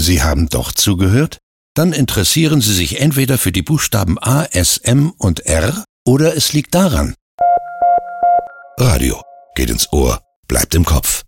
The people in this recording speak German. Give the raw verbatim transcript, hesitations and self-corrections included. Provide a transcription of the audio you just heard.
Sie haben doch zugehört? Dann interessieren Sie sich entweder für die Buchstaben A, S, M und R oder es liegt daran. Radio geht ins Ohr, bleibt im Kopf.